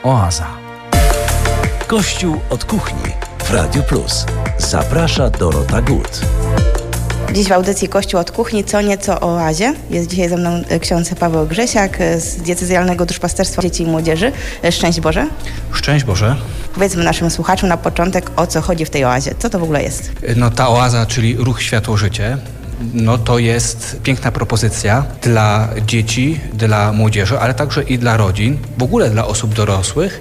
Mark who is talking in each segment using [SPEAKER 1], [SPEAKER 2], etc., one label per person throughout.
[SPEAKER 1] Oaza. Kościół od kuchni w Radiu Plus. Zaprasza Dorota Gut.
[SPEAKER 2] Dziś w audycji Kościół od kuchni co nieco o oazie. Jest dzisiaj ze mną ksiądz Paweł Grzesiak z Diecezjalnego Duszpasterstwa Dzieci i Młodzieży. Szczęść Boże.
[SPEAKER 3] Szczęść Boże.
[SPEAKER 2] Powiedzmy naszym słuchaczom na początek, o co chodzi w tej oazie. Co to w ogóle jest?
[SPEAKER 3] Ta oaza, czyli ruch Światło-Życie, to jest piękna propozycja dla dzieci, dla młodzieży, ale także i dla rodzin, w ogóle dla osób dorosłych,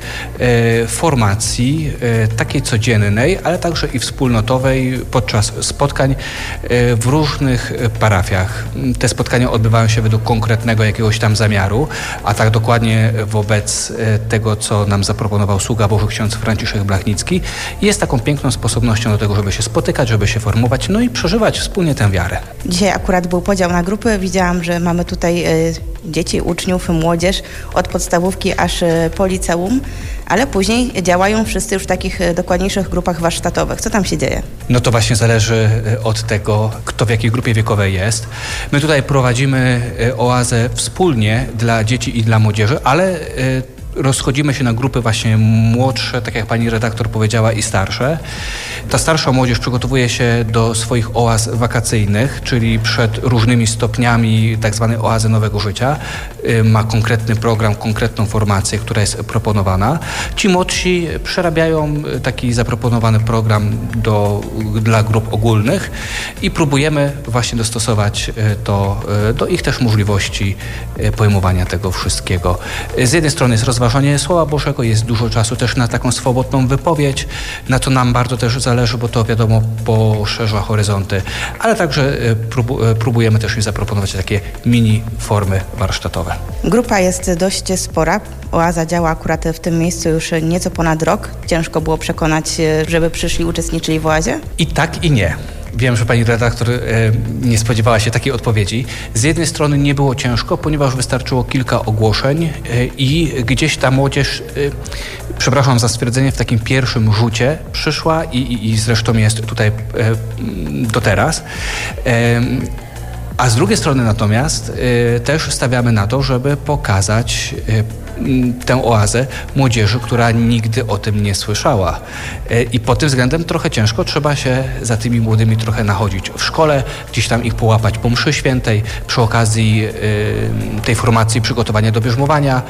[SPEAKER 3] formacji takiej codziennej, ale także i wspólnotowej podczas spotkań w różnych parafiach. Te spotkania odbywają się według konkretnego jakiegoś tam zamiaru, a tak dokładnie wobec tego, co nam zaproponował sługa Boży ksiądz Franciszek Blachnicki, jest taką piękną sposobnością do tego, żeby się spotykać, żeby się formować, i przeżywać wspólnie tę wiarę.
[SPEAKER 2] Dzisiaj akurat był podział na grupy. Widziałam, że mamy tutaj dzieci, uczniów, młodzież od podstawówki aż po liceum, ale później działają wszyscy już w takich dokładniejszych grupach warsztatowych. Co tam się dzieje?
[SPEAKER 3] To właśnie zależy od tego, kto w jakiej grupie wiekowej jest. My tutaj prowadzimy oazę wspólnie dla dzieci i dla młodzieży, ale rozchodzimy się na grupy właśnie młodsze, tak jak pani redaktor powiedziała, i starsze. Ta starsza młodzież przygotowuje się do swoich oaz wakacyjnych, czyli przed różnymi stopniami tak zwanej oazy nowego życia. Ma konkretny program, konkretną formację, która jest proponowana. Ci młodsi przerabiają taki zaproponowany program dla grup ogólnych i próbujemy właśnie dostosować to do ich też możliwości pojmowania tego wszystkiego. Z jednej strony jest rozważanie Słowa Bożego, jest dużo czasu też na taką swobodną wypowiedź, na to nam bardzo też zależy, bo to wiadomo poszerza horyzonty, ale także próbujemy też zaproponować takie mini formy warsztatowe.
[SPEAKER 2] Grupa jest dość spora. Oaza działa akurat w tym miejscu już nieco ponad rok. Ciężko było przekonać, żeby przyszli, uczestniczyli w oazie?
[SPEAKER 3] I tak, i nie. Wiem, że pani redaktor nie spodziewała się takiej odpowiedzi. Z jednej strony nie było ciężko, ponieważ wystarczyło kilka ogłoszeń i gdzieś ta młodzież, przepraszam za stwierdzenie, w takim pierwszym rzucie przyszła i zresztą jest tutaj do teraz. A z drugiej strony natomiast też stawiamy na to, żeby pokazać tę oazę młodzieży, która nigdy o tym nie słyszała. I pod tym względem trochę ciężko, trzeba się za tymi młodymi trochę nachodzić w szkole, gdzieś tam ich połapać po mszy świętej, przy okazji tej formacji przygotowania do bierzmowania.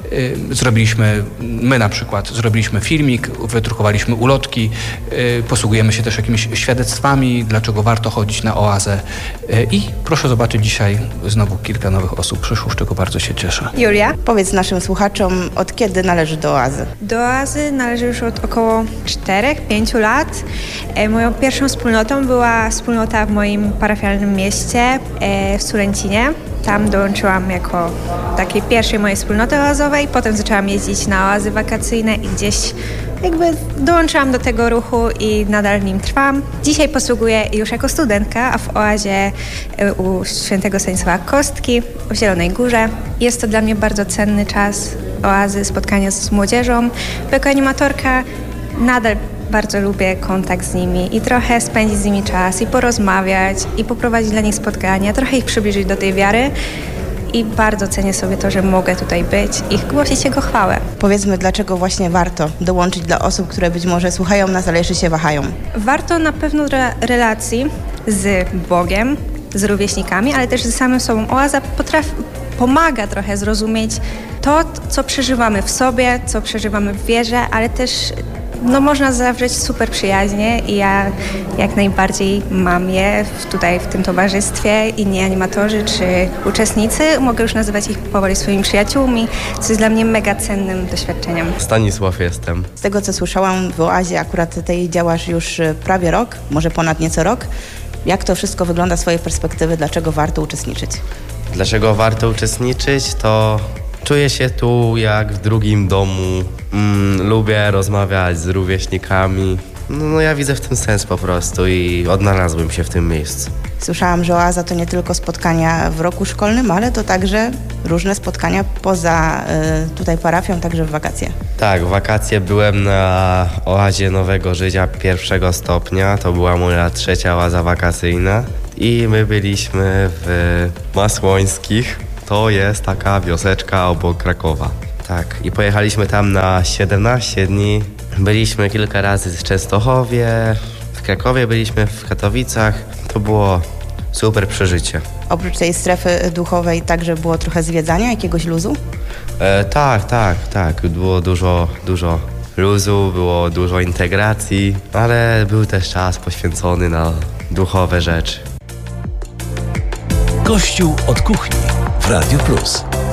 [SPEAKER 3] My na przykład zrobiliśmy filmik, wydrukowaliśmy ulotki, posługujemy się też jakimiś świadectwami, dlaczego warto chodzić na oazę. I proszę zobaczyć, dzisiaj znowu kilka nowych osób przyszło, z czego bardzo się cieszę.
[SPEAKER 2] Julia, powiedz naszym słuchaczom, od kiedy należy do oazy?
[SPEAKER 4] Do oazy należy już od około 4-5 lat. Moją pierwszą wspólnotą była wspólnota w moim parafialnym mieście w Sulęcinie. Tam dołączyłam jako takiej pierwszej mojej wspólnoty oazowej, potem zaczęłam jeździć na oazy wakacyjne i gdzieś dołączyłam do tego ruchu i nadal w nim trwam. Dzisiaj posługuję już jako studentka, a w oazie u świętego Stanisława Kostki w Zielonej Górze. Jest to dla mnie bardzo cenny czas oazy, spotkania z młodzieżą. Jako animatorka nadal bardzo lubię kontakt z nimi i trochę spędzić z nimi czas i porozmawiać i poprowadzić dla nich spotkania, trochę ich przybliżyć do tej wiary. I bardzo cenię sobie to, że mogę tutaj być i głosić Jego chwałę.
[SPEAKER 2] Powiedzmy, dlaczego właśnie warto dołączyć dla osób, które być może słuchają nas, ale jeszcze się wahają.
[SPEAKER 4] Warto na pewno relacji z Bogiem, z rówieśnikami, ale też ze samym sobą. Oaza pomaga trochę zrozumieć to, co przeżywamy w sobie, co przeżywamy w wierze, ale też można zawrzeć super przyjaźnie i ja jak najbardziej mam je tutaj w tym towarzystwie. Inni animatorzy czy uczestnicy, mogę już nazywać ich powoli swoimi przyjaciółmi, co jest dla mnie mega cennym doświadczeniem.
[SPEAKER 5] Stanisław jestem.
[SPEAKER 2] Z tego, co słyszałam, w oazie akurat tej działasz już prawie rok, może ponad nieco rok. Jak to wszystko wygląda z swojej perspektywy? Dlaczego warto uczestniczyć?
[SPEAKER 5] Dlaczego warto uczestniczyć? To czuję się tu jak w drugim domu. Lubię rozmawiać z rówieśnikami. Ja widzę w tym sens po prostu i odnalazłem się w tym miejscu.
[SPEAKER 2] Słyszałam, że oaza to nie tylko spotkania w roku szkolnym, ale to także różne spotkania poza tutaj parafią, także w wakacje.
[SPEAKER 5] Tak, w wakacje byłem na oazie Nowego Życia 1. stopnia. To była moja 3. oaza wakacyjna i my byliśmy w Masłońskich. To jest taka wioseczka obok Krakowa. Tak. I pojechaliśmy tam na 17 dni. Byliśmy kilka razy w Częstochowie, w Krakowie byliśmy, w Katowicach. To było super przeżycie.
[SPEAKER 2] Oprócz tej strefy duchowej także było trochę zwiedzania, jakiegoś luzu?
[SPEAKER 5] Tak. Było dużo luzu, było dużo integracji, ale był też czas poświęcony na duchowe rzeczy.
[SPEAKER 1] Kościół od kuchni w Radiu Plus.